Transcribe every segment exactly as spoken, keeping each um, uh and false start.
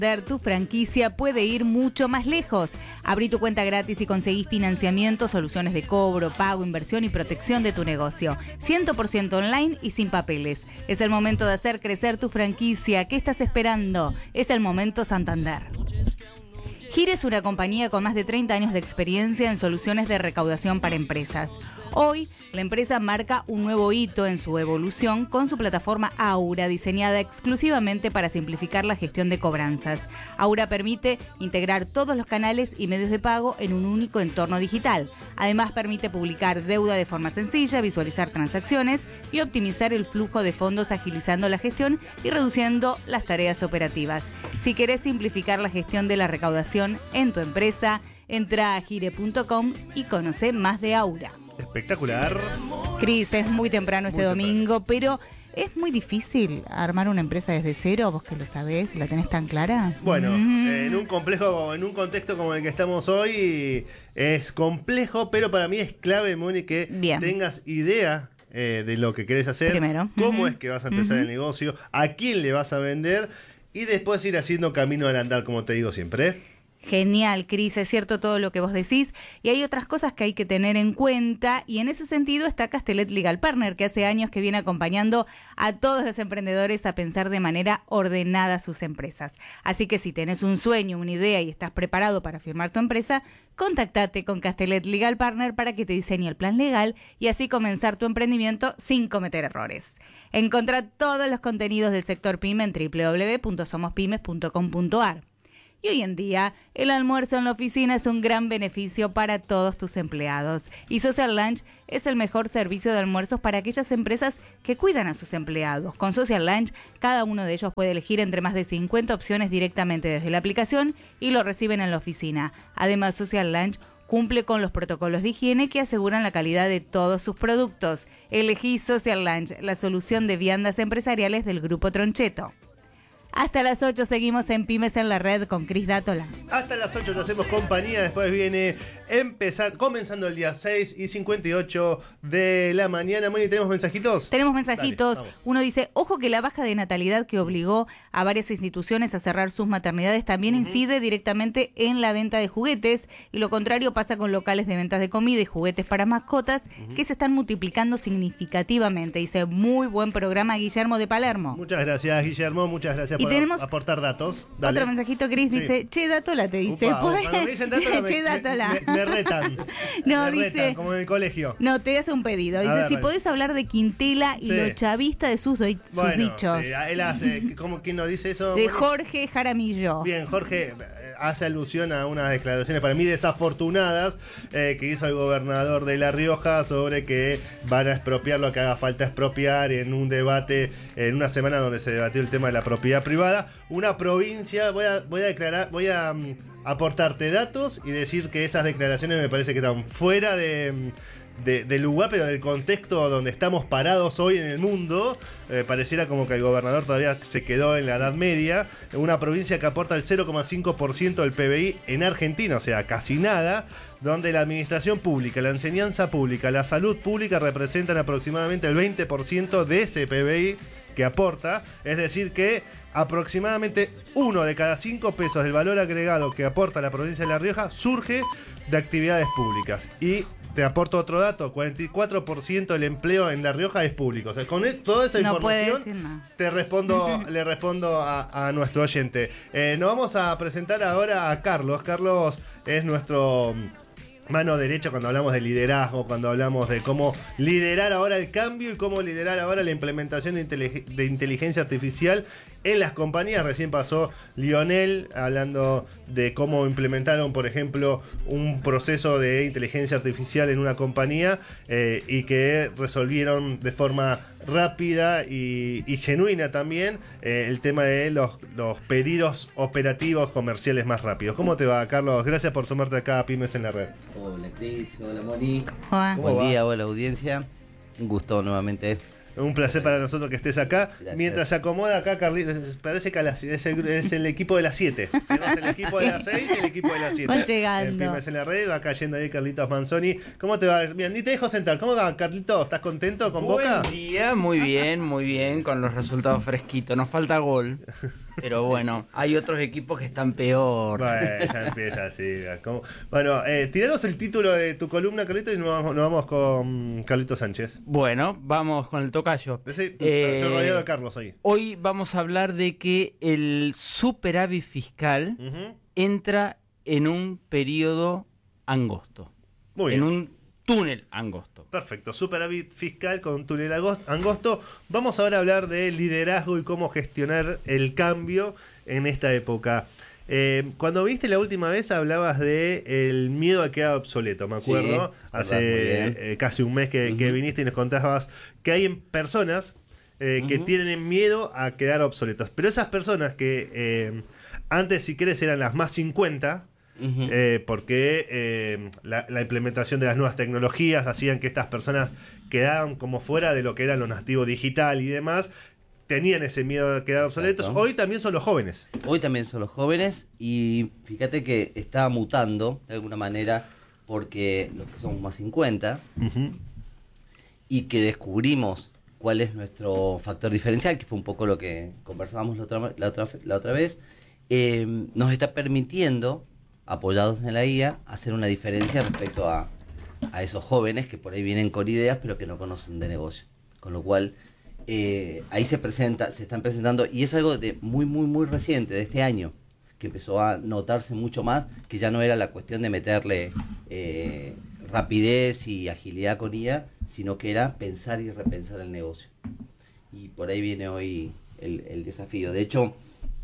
Tu franquicia puede ir mucho más lejos. Abrí tu cuenta gratis y conseguí financiamiento, soluciones de cobro, pago, inversión y protección de tu negocio. cien por ciento online y sin papeles. Es el momento de hacer crecer tu franquicia. ¿Qué estás esperando? Es el momento Santander. Gire es una compañía con más de treinta años de experiencia en soluciones de recaudación para empresas. Hoy, la empresa marca un nuevo hito en su evolución con su plataforma Aura, diseñada exclusivamente para simplificar la gestión de cobranzas. Aura permite integrar todos los canales y medios de pago en un único entorno digital. Además, permite publicar deuda de forma sencilla, visualizar transacciones y optimizar el flujo de fondos, agilizando la gestión y reduciendo las tareas operativas. Si querés simplificar la gestión de la recaudación en tu empresa, entra a gire punto com y conoce más de Aura. Espectacular. Cris, es muy temprano este Muy domingo, pero ¿es muy difícil armar una empresa desde cero? ¿Vos que lo sabés? ¿La tenés tan clara? Bueno, Mm. eh, en un complejo, en un contexto como el que estamos hoy, es complejo, pero para mí es clave, Moni, que Bien. tengas idea eh, de lo que querés hacer, Primero. cómo Ujú. es que vas a empezar Ujú. el negocio, a quién le vas a vender y después ir haciendo camino al andar, como te digo siempre, ¿eh? Genial, Cris, es cierto todo lo que vos decís y hay otras cosas que hay que tener en cuenta y en ese sentido está Castellet Legal Partner, que hace años que viene acompañando a todos los emprendedores a pensar de manera ordenada sus empresas. Así que si tenés un sueño, una idea y estás preparado para firmar tu empresa, contactate con Castellet Legal Partner para que te diseñe el plan legal y así comenzar tu emprendimiento sin cometer errores. Encontrá todos los contenidos del sector pyme en doble u doble u doble u punto somos pymes punto com punto a r. Y hoy en día, el almuerzo en la oficina es un gran beneficio para todos tus empleados. Y Social Lunch es el mejor servicio de almuerzos para aquellas empresas que cuidan a sus empleados. Con Social Lunch, cada uno de ellos puede elegir entre más de cincuenta opciones directamente desde la aplicación y lo reciben en la oficina. Además, Social Lunch cumple con los protocolos de higiene que aseguran la calidad de todos sus productos. Elegí Social Lunch, la solución de viandas empresariales del Grupo Troncheto. Hasta las ocho seguimos en Pymes en la Red con Cris Dátola. Hasta las ocho te hacemos compañía, después viene empezar, comenzando el día seis y cincuenta y ocho de la mañana. Moni, ¿tenemos mensajitos? Tenemos mensajitos. Dale, vamos. Uno dice, ojo que la baja de natalidad que obligó a varias instituciones a cerrar sus maternidades también uh-huh. incide directamente en la venta de juguetes y lo contrario pasa con locales de ventas de comida y juguetes para mascotas uh-huh. que se están multiplicando significativamente. Dice, muy buen programa, Guillermo de Palermo. Muchas gracias, Guillermo, muchas gracias y por tenemos aportar datos. Dale. Otro mensajito, Cris, Sí. dice, che, Dátola, te dice. Upa, cuando me dicen Dátola, che, me, Dátola. me, me retan. No, me dice, retan, como en el colegio. No, te hace un pedido. A Dice, ver, si dale. podés hablar de Quintela y Sí. lo chavista de sus, do- sus Bueno, dichos. sí, él hace, ¿cómo quién nos dice eso? De Moni? Jorge Jaramillo. Bien, Jorge eh, hace alusión a unas declaraciones para mí desafortunadas eh, que hizo el gobernador de La Rioja sobre que van a expropiar lo que haga falta expropiar en un debate, en una semana donde se debatió el tema de la propiedad privada. Una provincia, voy a, voy a declarar, voy a um, aportarte datos y decir que esas declaraciones me parece que están fuera de... De, del lugar, pero del contexto donde estamos parados hoy en el mundo. Eh, pareciera como que el gobernador todavía se quedó en la Edad Media. Una provincia que aporta el cero coma cinco por ciento del P B I en Argentina, o sea, casi nada, donde la administración pública, la enseñanza pública, la salud pública representan aproximadamente el veinte por ciento de ese P B I que aporta. Es decir que aproximadamente uno de cada cinco pesos del valor agregado que aporta la provincia de La Rioja surge de actividades públicas. Y te aporto otro dato, cuarenta y cuatro por ciento del empleo en La Rioja es público. O sea, con toda esa No puede información decir nada. te respondo, le respondo a, a nuestro oyente. Eh, nos vamos a presentar ahora a Carlos. Carlos es nuestro mano derecha cuando hablamos de liderazgo, cuando hablamos de cómo liderar ahora el cambio y cómo liderar ahora la implementación de, intelig- de inteligencia artificial en las compañías. Recién pasó Lionel hablando de cómo implementaron, por ejemplo, un proceso de inteligencia artificial en una compañía eh, y que resolvieron de forma rápida y, y genuina también eh, el tema de los, los pedidos operativos comerciales más rápidos. ¿Cómo te va, Carlos? Gracias por sumarte acá a Pymes en la Red. Hola Cris, hola Moni. Hola. ¿Cómo va? Buen día, hola audiencia. Un gusto nuevamente. Un placer para nosotros que estés acá. Gracias. Mientras se acomoda acá, Carlitos, parece que a las- es, el, es el equipo de las siete. Tenemos el equipo de las seis y el equipo de las siete. Van llegando. En Pymes en la Red, va cayendo ahí Carlitos Manzoni. ¿Cómo te va? Bien, ni te dejo sentar. ¿Cómo va, Carlitos? ¿Estás contento con Boca? Buen día, muy bien, muy bien, con los resultados fresquitos. Nos falta gol. pero bueno, hay otros equipos que están peor. Bueno, ya empieza así. ¿Cómo? Bueno, eh, tiranos el título de tu columna, Carlitos, y nos vamos, nos vamos con Carlitos Sánchez. Bueno, vamos con el tocayo. Sí, Eh, estoy rodeado de Carlos hoy. Hoy vamos a hablar de que el superávit fiscal Ujú. entra en un periodo angosto, Muy bien. en un túnel angosto. Perfecto, superávit fiscal con túnel agos- angosto. Vamos ahora a hablar de liderazgo y cómo gestionar el cambio en esta época. Eh, cuando viniste la última vez hablabas de el miedo a quedar obsoleto, me acuerdo. Sí, verdad, muy Hace bien. eh, casi un mes que, que Ujú. viniste y nos contabas que hay en- personas eh, que Ujú. tienen miedo a quedar obsoletos. Pero esas personas que eh, antes, si querés, eran las más cincuenta, Ujú. eh, porque eh, la, la implementación de las nuevas tecnologías hacían que estas personas quedaban como fuera de lo que era lo nativo digital y demás, tenían ese miedo a quedar Exacto. obsoletos. Hoy también son los jóvenes. Hoy también son los jóvenes y fíjate que está mutando de alguna manera porque los que somos más cincuenta Ujú. y que descubrimos cuál es nuestro factor diferencial, que fue un poco lo que conversábamos la otra, la otra, la otra vez, eh, nos está permitiendo, apoyados en la I A, hacer una diferencia respecto a, a esos jóvenes que por ahí vienen con ideas pero que no conocen de negocio. Con lo cual, eh, ahí se presenta, se están presentando, y es algo de muy, muy, muy reciente, de este año, que empezó a notarse mucho más, que ya no era la cuestión de meterle eh, rapidez y agilidad con I A, sino que era pensar y repensar el negocio. Y por ahí viene hoy el, el desafío. De hecho,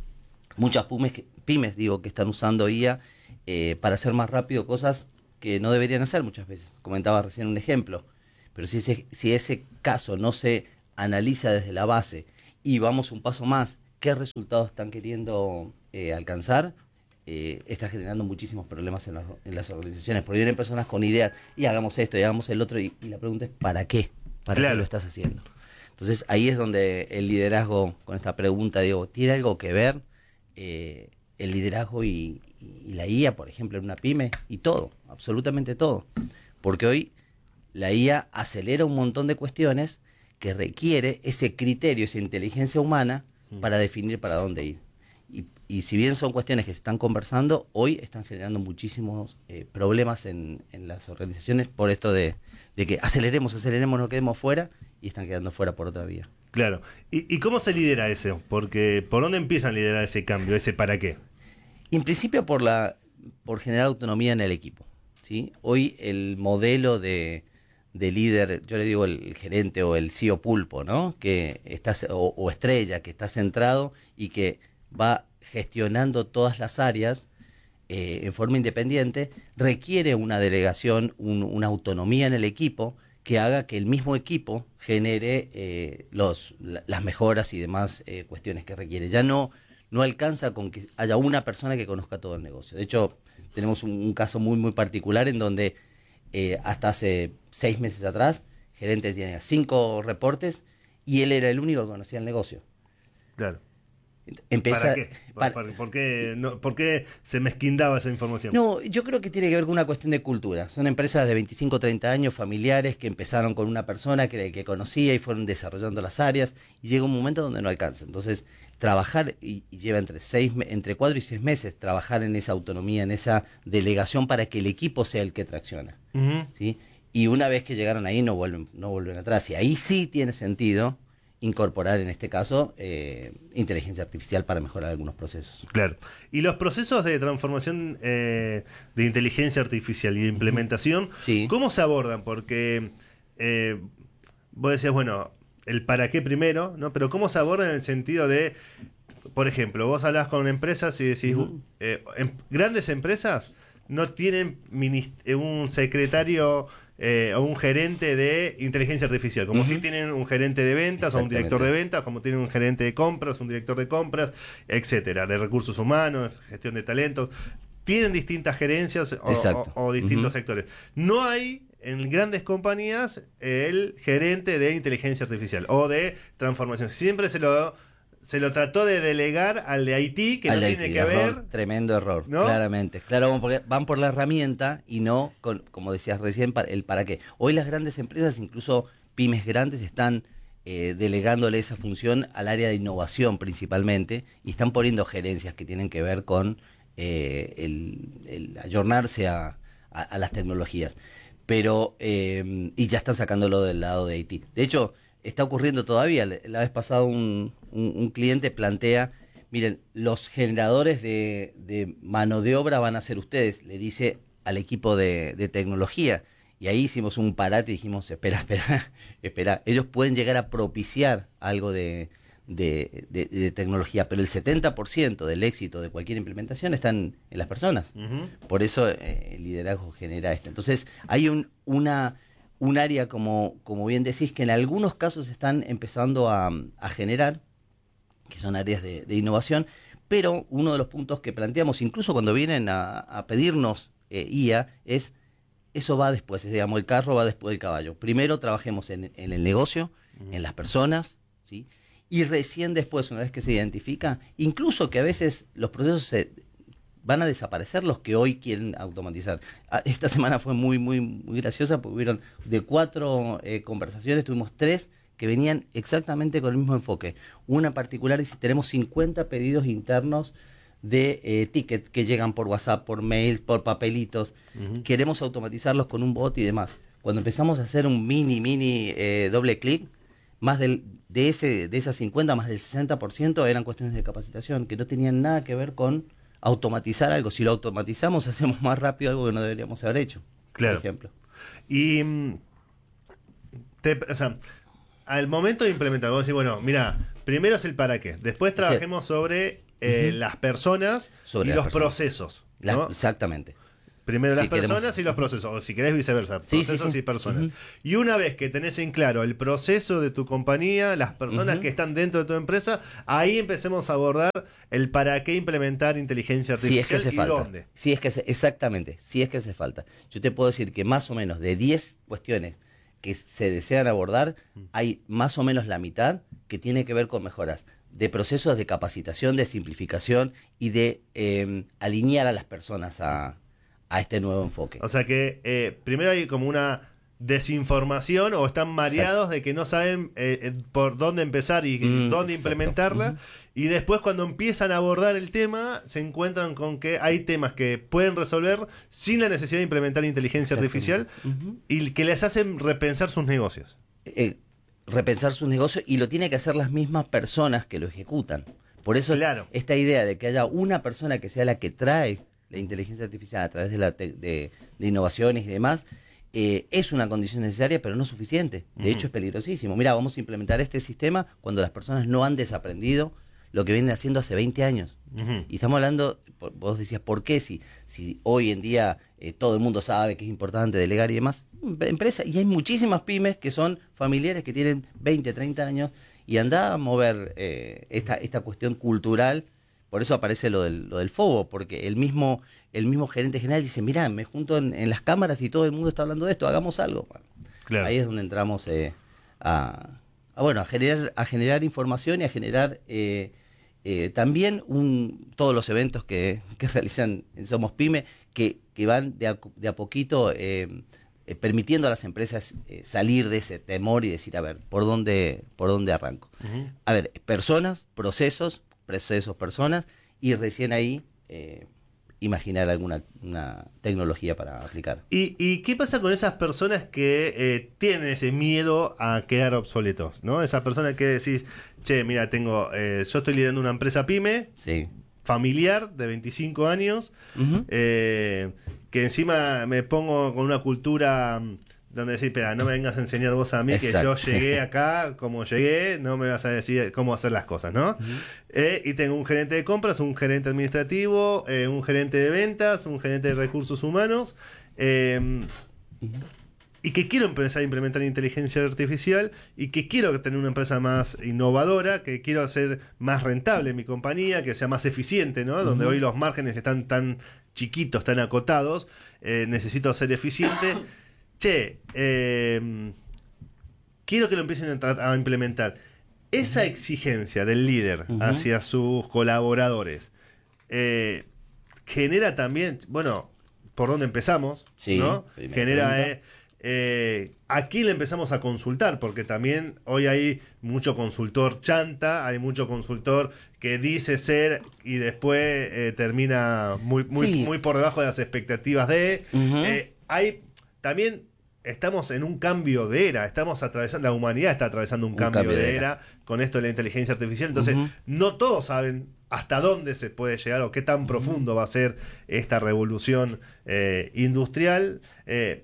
muchas pymes, que, pymes digo, que están usando I A eh, para hacer más rápido cosas que no deberían hacer muchas veces. Comentaba recién un ejemplo. Pero si ese, si ese caso no se analiza desde la base y vamos un paso más, ¿qué resultados están queriendo eh, alcanzar? Eh, está generando muchísimos problemas en, la, en las organizaciones, porque vienen personas con ideas y hagamos esto y hagamos el otro, y, y la pregunta es ¿para qué? ¿Para Claro. qué lo estás haciendo? Entonces ahí es donde el liderazgo, con esta pregunta, digo, ¿tiene algo que ver eh, el liderazgo y, y la I A, por ejemplo, en una pyme? Y todo, absolutamente todo. Porque hoy la I A acelera un montón de cuestiones que requiere ese criterio, esa inteligencia humana para definir para dónde ir. Y, y si bien son cuestiones que se están conversando, hoy están generando muchísimos eh, problemas en, en las organizaciones por esto de, de que aceleremos, aceleremos, no quedemos fuera, y están quedando fuera por otra vía. Claro. ¿Y, y cómo se lidera eso? Porque ¿por dónde empiezan a liderar ese cambio, ese para qué? En principio por la por generar autonomía en el equipo, ¿sí? Hoy el modelo de, de líder, yo le digo el gerente o el C E O pulpo, ¿no? Que está, o, o estrella, que está centrado y que va gestionando todas las áreas eh, en forma independiente, requiere una delegación, un, una autonomía en el equipo que haga que el mismo equipo genere eh, los, la, las mejoras y demás eh, cuestiones que requiere. Ya no, no alcanza con que haya una persona que conozca todo el negocio. De hecho, tenemos un, un caso muy, muy particular en donde eh, hasta hace seis meses atrás, gerente tenía cinco reportes y él era el único que conocía el negocio. Claro. Empieza, ¿Para qué? para- ¿Por, por qué no, ¿Por qué se mezquindaba esa información? No, yo creo que tiene que ver con una cuestión de cultura. Son empresas de veinticinco, treinta años, familiares, que empezaron con una persona que, que conocía y fueron desarrollando las áreas, y llega un momento donde no alcanza. Entonces, trabajar, y, y lleva entre seis, me- entre cuatro y seis meses, trabajar en esa autonomía, en esa delegación para que el equipo sea el que tracciona, Ujú. ¿sí? Y una vez que llegaron ahí, no vuelven, no vuelven atrás. Y ahí sí tiene sentido incorporar, en este caso, eh, inteligencia artificial para mejorar algunos procesos. Claro. Y los procesos de transformación eh, de inteligencia artificial y de implementación, Sí. ¿cómo se abordan? Porque eh, vos decías, bueno, el para qué primero, ¿no? Pero ¿cómo se aborda en el sentido de, por ejemplo, vos hablas con empresas y decís, Ujú. eh, em- grandes empresas no tienen minis- eh, un secretario eh, o un gerente de inteligencia artificial, como Ujú. si tienen un gerente de ventas o un director de ventas, como tienen un gerente de compras, un director de compras, etcétera, de recursos humanos, gestión de talentos. Tienen distintas gerencias o, Exacto. o- o distintos Ujú. sectores. No hay en grandes compañías el gerente de inteligencia artificial o de transformación. Siempre se lo se lo trató de delegar al de I T, que Al no de tiene I T, que error, ver. tremendo error, ¿No? claramente. Claro, porque van por la herramienta y no, con, como decías recién, pa- el para qué. Hoy las grandes empresas, incluso pymes grandes, están eh, delegándole esa función al área de innovación principalmente, y están poniendo gerencias que tienen que ver con eh, el, el ayornarse a, a, a las tecnologías. Pero, eh, y ya están sacándolo del lado de I T. De hecho, está ocurriendo todavía. La vez pasada un, un, un cliente plantea, miren, los generadores de, de mano de obra van a ser ustedes, le dice al equipo de, de tecnología. Y ahí hicimos un parate y dijimos, espera, espera, espera. Ellos pueden llegar a propiciar algo de, de, de, de tecnología, pero el setenta por ciento del éxito de cualquier implementación está en, en las personas. Uh-huh. Por eso eh, el liderazgo genera esto. Entonces, hay un, una, un área, como, como bien decís, que en algunos casos están empezando a, a generar, que son áreas de, de innovación, pero uno de los puntos que planteamos, incluso cuando vienen a, a pedirnos eh, I A, es... Eso va después, digamos, el carro va después del caballo. Primero trabajemos en, en el negocio, uh-huh. en las personas, ¿sí? Y recién después, una vez que se identifica, incluso que a veces los procesos se van a desaparecer, los que hoy quieren automatizar. Esta semana fue muy, muy, muy graciosa, porque hubieron de cuatro eh, conversaciones, tuvimos tres que venían exactamente con el mismo enfoque. Una particular, y si tenemos cincuenta pedidos internos de eh, tickets que llegan por WhatsApp, por mail, por papelitos. Uh-huh. Queremos automatizarlos con un bot y demás. Cuando empezamos a hacer un mini, mini eh, doble clic, más del, de, ese, de esas cincuenta, más del sesenta por ciento eran cuestiones de capacitación, que no tenían nada que ver con automatizar algo. Si lo automatizamos, hacemos más rápido algo que no deberíamos haber hecho, claro. por ejemplo. Y, te, o sea, al momento de implementar, vamos a decir, bueno, mira, primero es el para qué, después trabajemos sí. sobre... Eh, uh-huh. las personas Sobre y los personas. procesos, ¿no? La, exactamente. Primero sí, las personas queremos... y los procesos, o si querés viceversa, sí, procesos sí, sí. y personas. Uh-huh. Y una vez que tenés en claro el proceso de tu compañía, las personas uh-huh. que están dentro de tu empresa, ahí empecemos a abordar el para qué implementar inteligencia artificial, si es que hace y falta. dónde. Si es que hace, exactamente, si es que hace falta. Yo te puedo decir que más o menos de diez cuestiones que se desean abordar, hay más o menos la mitad que tiene que ver con mejoras de procesos de capacitación, de simplificación y de eh, alinear a las personas a, a este nuevo enfoque. O sea que eh, primero hay como una desinformación o están mareados exacto. de que no saben eh, por dónde empezar y mm, dónde exacto. implementarla. Uh-huh. Y después cuando empiezan a abordar el tema, se encuentran con que hay temas que pueden resolver sin la necesidad de implementar inteligencia artificial uh-huh. y que les hacen repensar sus negocios. Eh, repensar sus negocios, y lo tiene que hacer las mismas personas que lo ejecutan. Por eso claro. esta idea de que haya una persona que sea la que trae la inteligencia artificial a través de, la te- de, de innovaciones y demás, eh, es una condición necesaria, pero no suficiente. De uh-huh. hecho, es peligrosísimo. Mira, vamos a implementar este sistema cuando las personas no han desaprendido lo que vienen haciendo hace veinte años. Uh-huh. Y estamos hablando, vos decías, ¿por qué? Si, si hoy en día eh, todo el mundo sabe que es importante delegar y demás, empresa, y hay muchísimas pymes que son familiares que tienen veinte, treinta años, y anda a mover eh, esta, esta cuestión cultural. Por eso aparece lo del, lo del FOBO, porque el mismo, el mismo gerente general dice, mirá, me junto en, en las cámaras y todo el mundo está hablando de esto, hagamos algo. Bueno, claro. Ahí es donde entramos eh, a, a, bueno, a, generar, a generar información y a generar eh, eh, también un, todos los eventos que, que realizan en Somos Pyme, que, que van de a, de a poquito eh, eh, permitiendo a las empresas eh, salir de ese temor y decir, a ver, ¿por dónde, por dónde arranco? Uh-huh. A ver, personas, procesos, procesos, personas, y recién ahí eh, imaginar alguna una tecnología para aplicar. ¿Y, y qué pasa con esas personas que eh, tienen ese miedo a quedar obsoletos, ¿no? Esas personas que decís, che, mira, tengo, eh, yo estoy liderando una empresa pyme, sí. familiar, de veinticinco años, uh-huh. eh, que encima me pongo con una cultura donde decir, espera, no me vengas a enseñar vos a mí exacto. que yo llegué acá como llegué, no me vas a decir cómo hacer las cosas, ¿no? Uh-huh. Eh, y tengo un gerente de compras, un gerente administrativo, eh, un gerente de ventas, un gerente de recursos humanos, eh, uh-huh. y que quiero empezar a implementar inteligencia artificial y que quiero tener una empresa más innovadora, que quiero hacer más rentable mi compañía, que sea más eficiente, ¿no? Uh-huh. Donde hoy los márgenes están tan chiquitos, tan acotados, eh, necesito ser eficiente. Che, eh, quiero que lo empiecen a, tra- a implementar. Esa uh-huh. exigencia del líder uh-huh. hacia sus colaboradores eh, genera también, bueno, ¿por dónde empezamos? Sí, ¿no? Genera, eh, eh, ¿a quién le empezamos a consultar? Porque también hoy hay mucho consultor chanta, hay mucho consultor que dice ser y después eh, termina muy, muy, Sí. muy por debajo de las expectativas de... Ujú. eh, hay también... Estamos en un cambio de era, estamos atravesando, la humanidad está atravesando un, Un cambio, cambio de, de era. era con esto de la inteligencia artificial, entonces Ujú. no todos saben hasta dónde se puede llegar o qué tan Ujú. profundo va a ser esta revolución eh, industrial. Eh,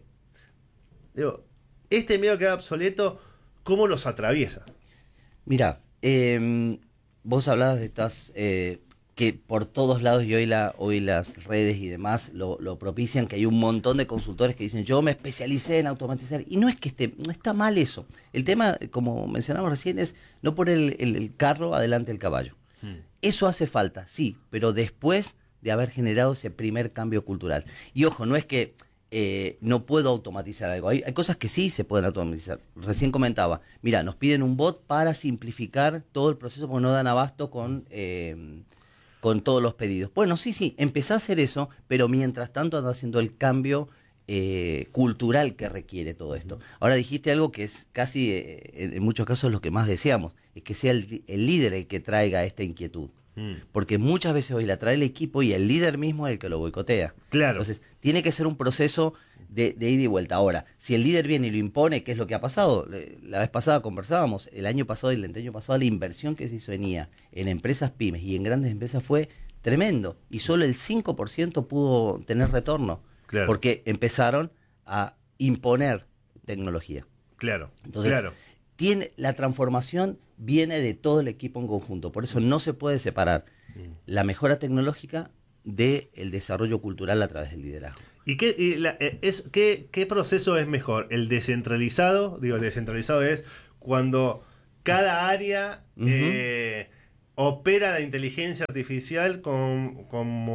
digo, este miedo que queda obsoleto, ¿cómo los atraviesa? Mira, eh, vos hablabas de estas eh, que por todos lados y hoy, la, hoy las redes y demás lo, lo propician, que hay un montón de consultores que dicen yo me especialicé en automatizar y no es que esté, no está mal eso. El tema, como mencionamos recién, es no poner el, el, el carro adelante del caballo. Hmm. Eso hace falta, sí, pero después de haber generado ese primer cambio cultural. Y ojo, no es que eh, no puedo automatizar algo. Hay, hay cosas que sí se pueden automatizar. Recién comentaba, mira, nos piden un bot para simplificar todo el proceso porque no dan abasto con... Eh, con todos los pedidos. Bueno, sí, sí, empezá a hacer eso, pero mientras tanto anda haciendo el cambio eh, cultural que requiere todo esto. Ahora dijiste algo que es casi, eh, en, en muchos casos, lo que más deseamos, es que sea el, el líder el que traiga esta inquietud. Mm. Porque muchas veces hoy la trae el equipo y el líder mismo es el que lo boicotea. Claro. Entonces, tiene que ser un proceso de, de ida y vuelta. Ahora, si el líder viene y lo impone, ¿qué es lo que ha pasado? La vez pasada conversábamos, el año pasado y el año pasado, la inversión que se hizo en I A en empresas pymes y en grandes empresas fue tremendo. Y solo el cinco por ciento pudo tener retorno. Claro. Porque empezaron a imponer tecnología. Claro. Entonces, claro. Tiene, la transformación viene de todo el equipo en conjunto. Por eso no se puede separar mm. la mejora tecnológica del desarrollo cultural a través del liderazgo. ¿Y qué, y la, es, qué, qué proceso es mejor? ¿El descentralizado? Digo, el descentralizado es cuando cada área uh-huh. eh, opera la inteligencia artificial con,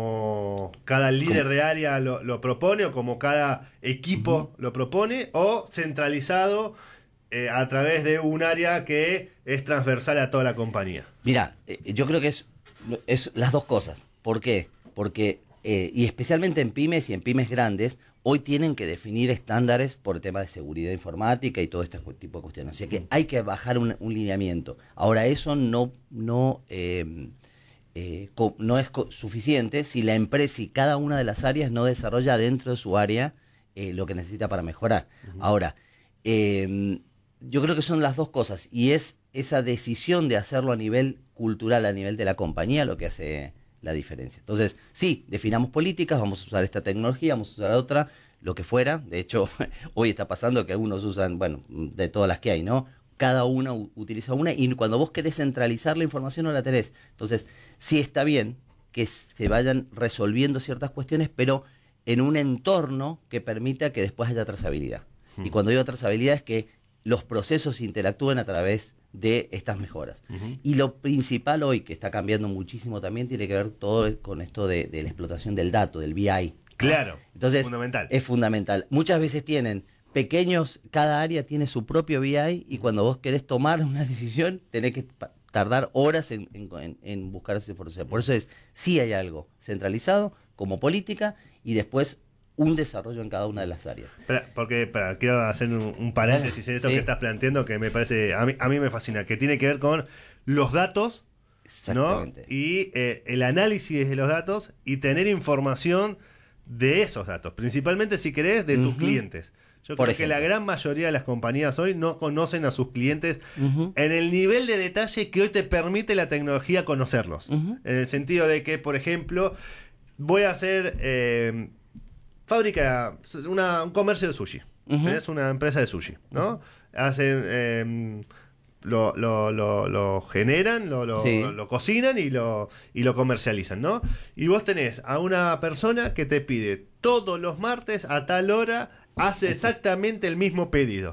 como cada líder ¿Cómo? de área lo, lo propone o como cada equipo uh-huh. lo propone, o centralizado eh, a través de un área que es transversal a toda la compañía. Mira, eh, yo creo que es, es las dos cosas. ¿Por qué? Porque, eh, y especialmente en pymes y en pymes grandes, hoy tienen que definir estándares por tema de seguridad informática y todo este tipo de cuestiones. O sea que hay que bajar un, un lineamiento. Ahora, eso no, no, eh, eh, co- no es co- suficiente si la empresa y cada una de las áreas no desarrolla dentro de su área eh, lo que necesita para mejorar. Uh-huh. Ahora, eh, yo creo que son las dos cosas, y es esa decisión de hacerlo a nivel cultural, a nivel de la compañía, lo que hace la diferencia. Entonces, sí, definamos políticas, vamos a usar esta tecnología, vamos a usar otra, lo que fuera. De hecho, hoy está pasando que algunos usan, bueno, de todas las que hay, ¿no? Cada uno utiliza una, y cuando vos querés centralizar la información no la tenés. Entonces, sí está bien que se vayan resolviendo ciertas cuestiones, pero en un entorno que permita que después haya trazabilidad. Hmm. Y cuando digo trazabilidad es que los procesos interactúen a través de estas mejoras. Uh-huh. Y lo principal hoy, que está cambiando muchísimo también, tiene que ver todo con esto de, de la explotación del dato, del B I. Claro, ¿no? Entonces, fundamental. Es fundamental. Muchas veces tienen pequeños, cada área tiene su propio B I, y cuando vos querés tomar una decisión, tenés que pa- tardar horas en, en, en buscar esa información. Por eso es, sí hay algo centralizado como política, y después un desarrollo en cada una de las áreas. Pero, porque para, quiero hacer un, un paréntesis en eso sí. que estás planteando, que me parece, a mí, a mí me fascina, que tiene que ver con los datos, exactamente, ¿no? Y eh, el análisis de los datos y tener información de esos datos, principalmente si querés de tus uh-huh. clientes. Yo Por creo ejemplo. que la gran mayoría de las compañías hoy no conocen a sus clientes uh-huh. en el nivel de detalle que hoy te permite la tecnología conocerlos. Uh-huh. En el sentido de que, por ejemplo, voy a hacer... Eh, fábrica, una, un comercio de sushi. Uh-huh. Es una empresa de sushi, ¿no? Uh-huh. Hacen, eh, lo, lo, lo, lo generan, lo, lo, sí. lo, lo cocinan y lo, y lo comercializan, ¿no? Y vos tenés a una persona que te pide todos los martes a tal hora, hace exactamente el mismo pedido.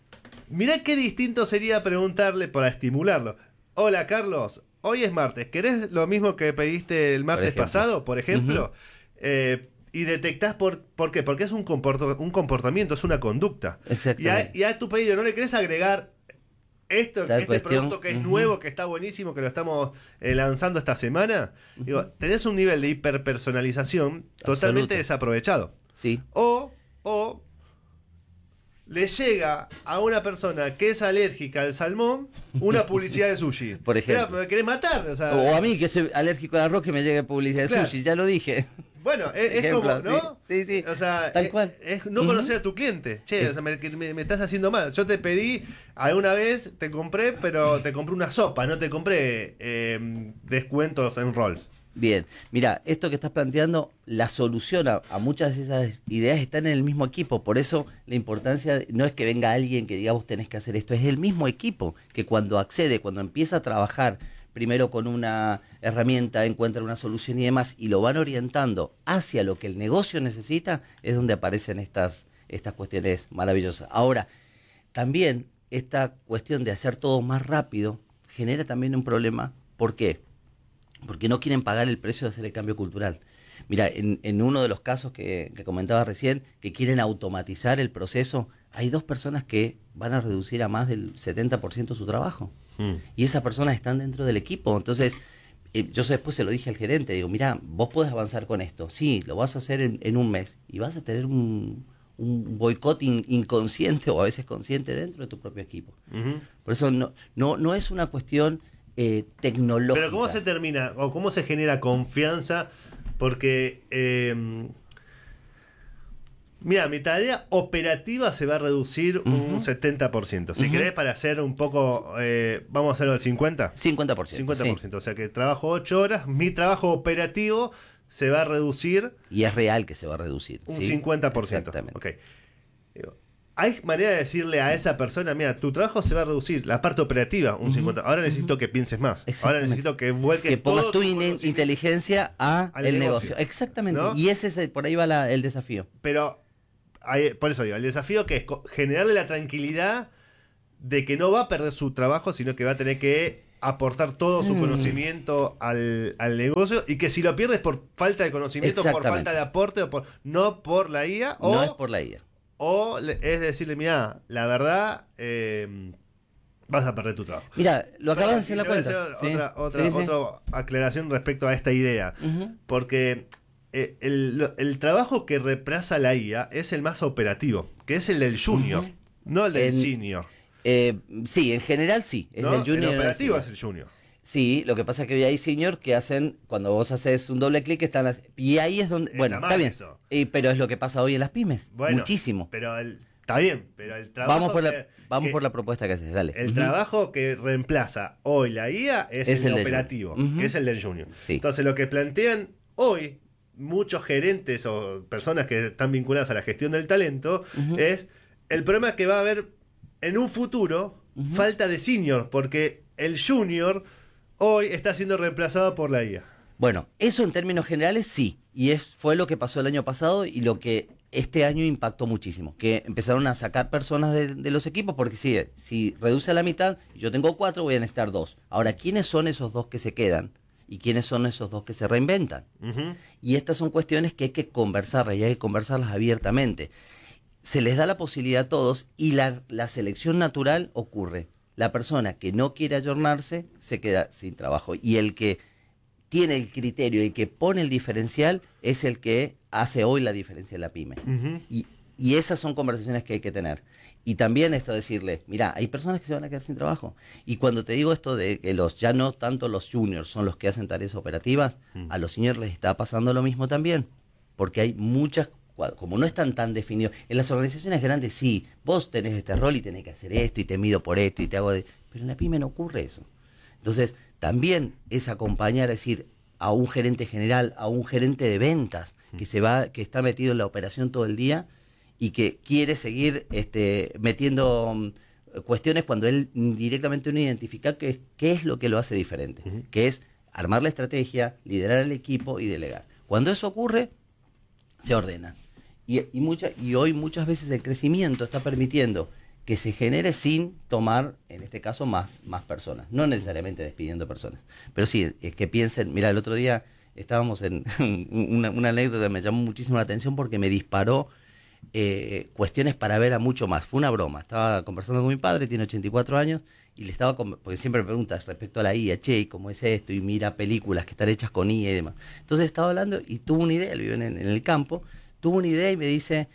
Mirá qué distinto sería preguntarle para estimularlo. Hola, Carlos, hoy es martes, ¿querés lo mismo que pediste el martes por pasado, por ejemplo? Uh-huh. Eh, Y detectás por, por qué, porque es un, comporto, un comportamiento, es una conducta. Y a, y a tu pedido no le querés agregar esto, este cuestión, producto que es uh-huh. nuevo, que está buenísimo, que lo estamos eh, lanzando esta semana. Uh-huh. Digo, tenés un nivel de hiperpersonalización totalmente Absoluto. desaprovechado. Sí. O, o le llega a una persona que es alérgica al salmón una publicidad de sushi. Por ejemplo. Era, me querés matar. O, sea, O a mí, que soy alérgico al arroz, que me llegue publicidad de Claro. sushi, ya lo dije. Bueno, es, es Ejemplo, como, ¿no? Sí, sí, sí. O sea, Tal es, cual. es no conocer a tu cliente. Che, o sea, me, me- me estás haciendo mal. Yo te pedí, alguna vez te compré, pero te compré una sopa, no te compré eh, descuentos en rolls. Bien, mira, esto que estás planteando, la solución a, a muchas de esas ideas están en el mismo equipo. Por eso la importancia no es que venga alguien que diga vos tenés que hacer esto, es el mismo equipo que cuando accede, cuando empieza a trabajar primero con una herramienta, encuentra una solución y demás, y lo van orientando hacia lo que el negocio necesita, es donde aparecen estas, estas cuestiones maravillosas. Ahora, también esta cuestión de hacer todo más rápido genera también un problema. ¿Por qué? Porque no quieren pagar el precio de hacer el cambio cultural. Mira, en, en uno de los casos que, que comentaba recién, que quieren automatizar el proceso, hay dos personas que van a reducir a más del setenta por ciento su trabajo. Mm. Y esas personas están dentro del equipo. Entonces, eh, yo después se lo dije al gerente, digo, mira, vos podés avanzar con esto. Sí, lo vas a hacer en, en un mes y vas a tener un, un boicot in, inconsciente o a veces consciente dentro de tu propio equipo. Ujú. Por eso no, no, no es una cuestión eh, tecnológica. Pero ¿cómo se termina o cómo se genera confianza? Porque, eh, mira, mi tarea operativa se va a reducir un setenta por ciento. Si Ujú. querés, para hacer un poco, eh, vamos a hacerlo al cincuenta. cincuenta por ciento. cincuenta por Sí. ciento. O sea que trabajo ocho horas, mi trabajo operativo se va a reducir Y es real que se va a reducir. un ¿sí? cincuenta por ciento. Exactamente. Ok. Digo, ¿hay manera de decirle a esa persona, mira, tu trabajo se va a reducir, la parte operativa, un Ujú, cincuenta? Ahora necesito que pienses más. Ahora Exactamente. necesito que vuelques Que pongas todo tu tu in- conocimiento. inteligencia a al el negocio. negocio. Exactamente. ¿No? Y ese es el, por ahí va la- el desafío. Pero, hay- por eso digo, el desafío que es co- generarle la tranquilidad de que no va a perder su trabajo, sino que va a tener que aportar todo su Mm. conocimiento al, al negocio y que si lo pierdes por falta de conocimiento, por Exactamente. falta de aporte, o por, no por la I A, o, No es por la I A. o le- es decirle, mira, la verdad, eh, vas a perder tu trabajo. Mira, lo acabas de hacer Y la te voy a cuenta. hacer Sí, Otra, otra, sí, sí. otra aclaración respecto a esta idea. Ujú. Porque eh, el, lo- el trabajo que reemplaza la I A es el más operativo, que es el del junior, Ujú. no el del En- senior. Eh, sí, en general sí. Es ¿no? del junior el y del operativo senior. es el junior. Sí, lo que pasa es que hoy hay senior que hacen, cuando vos haces un doble clic, están las- y ahí es donde, Está bueno, mal está bien, eso. Y- pero es lo que pasa hoy en las pymes, Bueno, muchísimo. Pero el, está bien, pero el trabajo Vamos por que- la, vamos que- por la propuesta que haces, dale. el Ujú. trabajo que reemplaza hoy la I A es, Es el, el del operativo, junior. Ujú. que es el del junior. Sí. Entonces lo que plantean hoy muchos gerentes o personas que están vinculadas a la gestión del talento Ujú. es el problema que va a haber en un futuro Ujú. falta de senior, porque el junior hoy está siendo reemplazado por la I A. Bueno, eso en términos generales sí, y es, fue lo que pasó el año pasado y lo que este año impactó muchísimo, que empezaron a sacar personas de, de los equipos, porque si, si reduce a la mitad, yo tengo cuatro, voy a necesitar dos. Ahora, ¿quiénes son esos dos que se quedan? ¿Y quiénes son esos dos que se reinventan? Ujú. Y estas son cuestiones que hay que conversarlas y hay que conversarlas abiertamente. Se les da la posibilidad a todos y la, la selección natural ocurre. La persona que no quiere ayornarse se queda sin trabajo y el que tiene el criterio, el que pone el diferencial es el que hace hoy la diferencia en la pyme. Ujú. Y, y esas son conversaciones que hay que tener. Y también esto de decirle, mira, hay personas que se van a quedar sin trabajo. Y cuando te digo esto de que los ya no tanto los juniors son los que hacen tareas operativas, Mm. a los seniors les está pasando lo mismo también. Porque hay muchas, como no están tan definidos, en las organizaciones grandes sí, vos tenés este rol y tenés que hacer esto y te mido por esto y te hago de... Pero en la pyme no ocurre eso. Entonces, también es acompañar, es decir, a un gerente general, a un gerente de ventas que se va, que está metido en la operación todo el día y que quiere seguir este, metiendo mm, cuestiones cuando él mm, directamente no identifica qué, qué es lo que lo hace diferente, Ujú. que es armar la estrategia, liderar el equipo y delegar. Cuando eso ocurre, se ordena. Y, y, mucha, y hoy muchas veces el crecimiento está permitiendo que se genere sin tomar, en este caso, más, más personas. No necesariamente despidiendo personas. Pero sí, es que piensen, mira, el otro día estábamos en una, una anécdota que me llamó muchísimo la atención porque me disparó eh, cuestiones para ver a mucho más. Fue una broma. Estaba conversando con mi padre, tiene ochenta y cuatro años, y le estaba, con- porque siempre me preguntas respecto a la I A, che, ¿y ¿cómo es esto? Y mira películas que están hechas con I A y demás. Entonces estaba hablando y tuvo una idea, él vive en, en el campo, tuvo una idea y me dice,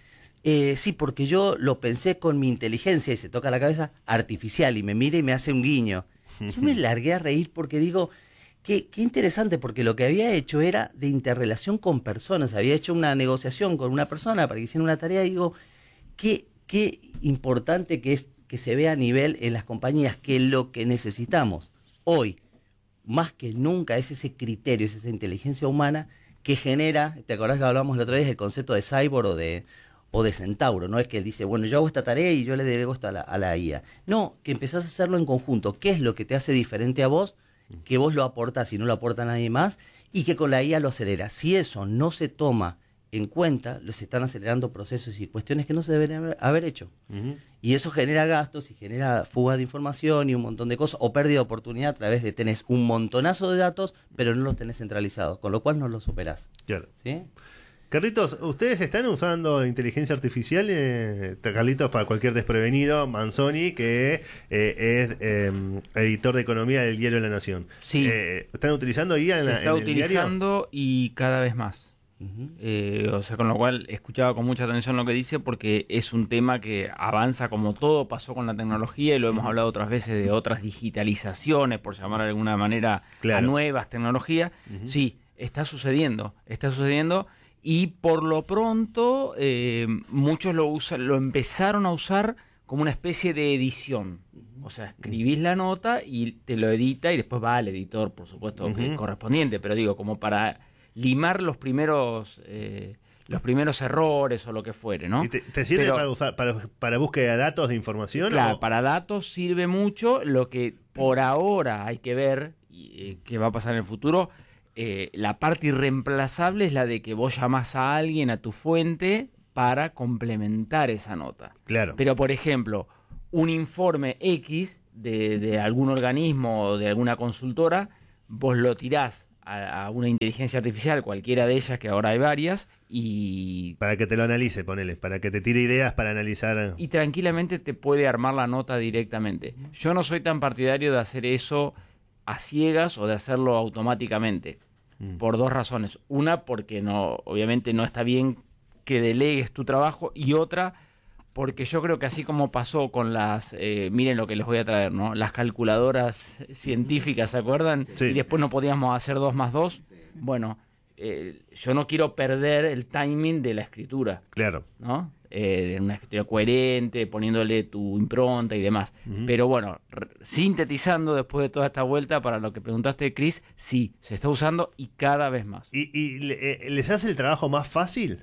Eh, sí, porque yo lo pensé con mi inteligencia y se toca la cabeza artificial y me mira y me hace un guiño. Yo me largué a reír porque digo, qué, qué interesante, porque lo que había hecho era de interrelación con personas. Había hecho una negociación con una persona para que hiciera una tarea y digo, qué, qué importante que es que se vea a nivel en las compañías, que lo que necesitamos hoy, más que nunca, es ese criterio, es esa inteligencia humana que genera, ¿te acordás que hablamos la otra vez del concepto de cyborg o de, o de centauro? No es que él dice, bueno, yo hago esta tarea y yo le delego esto a la, a la I A. No, que empezás a hacerlo en conjunto. ¿Qué es lo que te hace diferente a vos? Que vos lo aportás y no lo aporta nadie más, y que con la I A lo acelera. Si eso no se toma en cuenta, los están acelerando procesos y cuestiones que no se deberían haber hecho. Uh-huh. Y eso genera gastos y genera fuga de información y un montón de cosas, o pérdida de oportunidad a través de tenés un montonazo de datos, pero no los tenés centralizados, con lo cual no los operás. Claro. ¿Sí? Carlitos, ¿ustedes están usando inteligencia artificial? Eh, Carlitos, para cualquier desprevenido, Manzoni, que eh, es eh, editor de economía del Diario de la Nación. Sí. Eh, ¿Están utilizando I A en, Se la, está en el utilizando diario? y cada vez más. Uh-huh. Eh, o sea, con lo cual escuchaba con mucha atención lo que dice, porque es un tema que avanza como todo pasó con la tecnología, y lo hemos uh-huh. hablado otras veces de otras digitalizaciones, por llamar de alguna manera, claro, a nuevas tecnologías. Uh-huh. Sí, está sucediendo, está sucediendo, y por lo pronto eh, muchos lo usan, lo empezaron a usar como una especie de edición. O sea, escribís la nota y te lo edita y después va al editor, por supuesto, uh-huh. que correspondiente, pero digo, como para limar los primeros eh, los primeros errores o lo que fuere, ¿no? ¿Y te, te sirve Pero, para usar para, para búsqueda de datos, de información? Claro, o? para datos sirve mucho. Lo que por ahora hay que ver eh, qué va a pasar en el futuro, eh, la parte irreemplazable es la de que vos llamás a alguien, a tu fuente, para complementar esa nota. Claro. Pero, por ejemplo, un informe X de, de algún organismo o de alguna consultora, vos lo tirás a una inteligencia artificial, cualquiera de ellas, que ahora hay varias, y... Para que te lo analice, ponele, para que te tire ideas para analizar... Y tranquilamente te puede armar la nota directamente. Yo no soy tan partidario de hacer eso a ciegas o de hacerlo automáticamente, mm. por dos razones. Una, porque no, obviamente no está bien que delegues tu trabajo, y otra, porque yo creo que así como pasó con las, eh, miren lo que les voy a traer, ¿no? Las calculadoras científicas, ¿se acuerdan? Sí. Y después no podíamos hacer dos más dos. Bueno, eh, yo no quiero perder el timing de la escritura. Claro. ¿No? Eh, de una escritura coherente, poniéndole tu impronta y demás. Uh-huh. Pero bueno, r- sintetizando después de toda esta vuelta, para lo que preguntaste, Cris, sí, se está usando y cada vez más. ¿Y, y le, les hace el trabajo más fácil?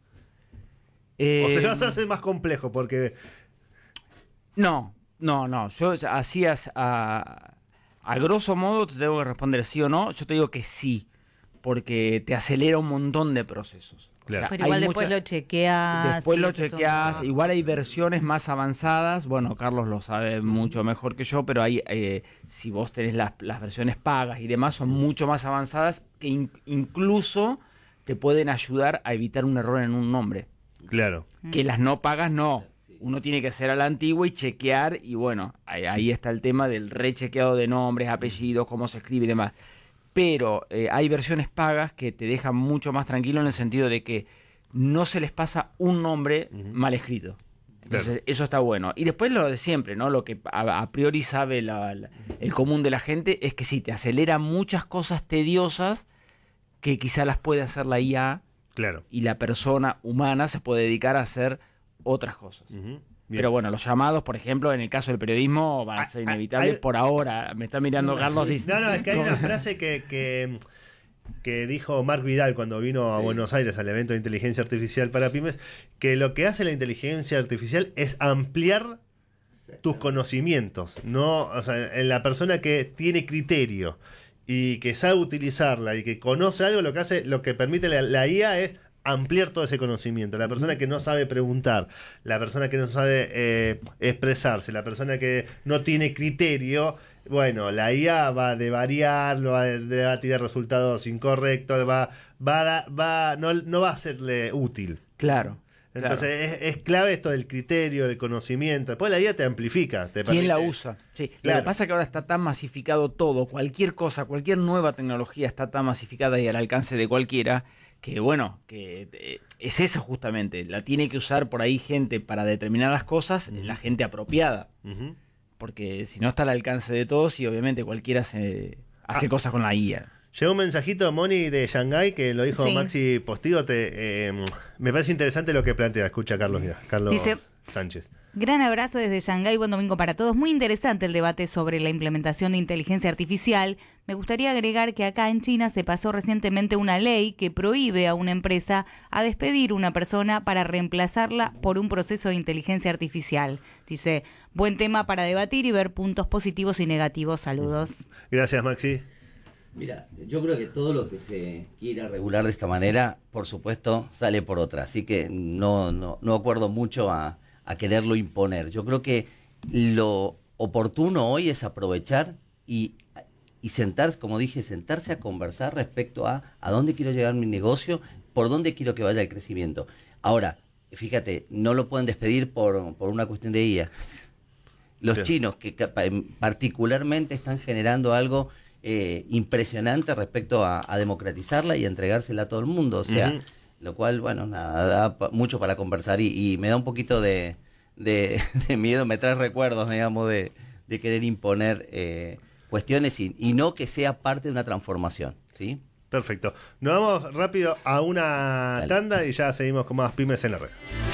Eh, ¿O se los hace más complejo? Porque... No, no, no. Yo así a, a, a grosso modo te tengo que responder sí o no. Yo te digo que sí, porque te acelera un montón de procesos. Claro. O sea, pero igual después mucha... lo chequeas. Después lo chequeas. chequeas. Igual hay versiones más avanzadas. Bueno, Carlos lo sabe mucho mejor que yo, pero hay, eh, si vos tenés las, las versiones pagas y demás, son mucho más avanzadas, que in, incluso te pueden ayudar a evitar un error en un nombre. Claro. Que las no pagas no. Uno tiene que hacer a la antigua y chequear, y bueno, ahí, ahí está el tema del rechequeado de nombres, apellidos, cómo se escribe y demás. Pero eh, hay versiones pagas que te dejan mucho más tranquilo, en el sentido de que no se les pasa un nombre uh-huh. mal escrito. Entonces, claro, eso está bueno. Y después lo de siempre, ¿no? Lo que a, a priori sabe la, la, el común de la gente es que sí, te acelera muchas cosas tediosas que quizá las puede hacer la I A. Claro. Y la persona humana se puede dedicar a hacer otras cosas. Uh-huh. Pero bueno, los llamados, por ejemplo, en el caso del periodismo, van a ser inevitables. Hay... por ahora. Me está mirando Carlos. Dice... No, no, es que hay una frase que, que, que dijo Marc Vidal cuando vino a sí. Buenos Aires al evento de inteligencia artificial para pymes, que lo que hace la inteligencia artificial es ampliar tus conocimientos, ¿no? O sea, en la persona que tiene criterio y que sabe utilizarla y que conoce algo, lo que hace, lo que permite la, la I A es ampliar todo ese conocimiento. La persona que no sabe preguntar, la persona que no sabe eh, expresarse, la persona que no tiene criterio, bueno, la I A va a devariar, va a, va a tirar resultados incorrectos, va, va, a, va no, no va a serle útil. Claro. Entonces claro. es, es clave esto del criterio, del conocimiento. Después la I A te amplifica. Te ¿Quién permite... la usa? Sí. Claro. Lo que pasa es que ahora está tan masificado todo, cualquier cosa, cualquier nueva tecnología está tan masificada y al alcance de cualquiera, que bueno, que eh, es eso justamente, la tiene que usar por ahí gente para determinadas cosas, uh-huh. la gente apropiada, uh-huh. porque si no está al alcance de todos y obviamente cualquiera se hace ah. cosas con la I A. Llegó un mensajito, Moni, de Shanghái, que lo dijo sí. Maxi Postigo. Te, eh, me parece interesante lo que plantea. Escucha, Carlos, mira, Carlos Dice, Sánchez. Gran abrazo desde Shanghái, buen domingo para todos. Muy interesante el debate sobre la implementación de inteligencia artificial. Me gustaría agregar que acá en China se pasó recientemente una ley que prohíbe a una empresa a despedir una persona para reemplazarla por un proceso de inteligencia artificial. Dice, buen tema para debatir y ver puntos positivos y negativos. Saludos. Gracias, Maxi. Mira, yo creo que todo lo que se quiera regular de esta manera, por supuesto, sale por otra. Así que no, no, no acuerdo mucho a, a quererlo imponer. Yo creo que lo oportuno hoy es aprovechar y, y sentarse, como dije, sentarse a conversar respecto a a dónde quiero llegar mi negocio, por dónde quiero que vaya el crecimiento. Ahora, fíjate, no lo pueden despedir por, por una cuestión de I A. Los sí. chinos, que particularmente están generando algo Eh, impresionante respecto a, a democratizarla y a entregársela a todo el mundo, o sea, uh-huh. lo cual, bueno, nada, da pa- mucho para conversar y, y me da un poquito de, de, de miedo, me trae recuerdos, digamos, de, de querer imponer eh, cuestiones y, y no que sea parte de una transformación, ¿sí? Perfecto. Nos vamos rápido a una Dale. tanda y ya seguimos con más Pymes en la Red.